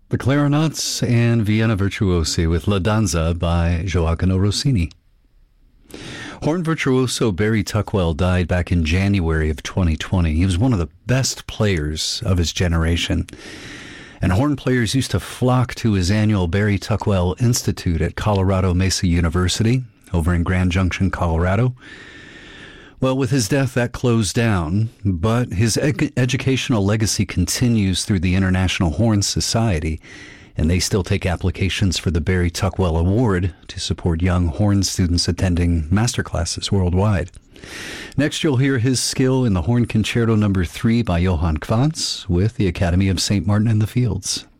The Clarinets and Vienna Virtuosi with La Danza by Gioacchino Rossini. Horn virtuoso Barry Tuckwell died back in January of 2020. He was one of the best players of his generation. And horn players used to flock to his annual Barry Tuckwell Institute at Colorado Mesa University over in Grand Junction, Colorado. Well, with his death, that closed down, but his educational legacy continues through the International Horn Society, and they still take applications for the Barry Tuckwell Award to support young horn students attending masterclasses worldwide. Next, you'll hear his skill in the Horn Concerto No. 3 by Johann Quantz with the Academy of St. Martin in the Fields.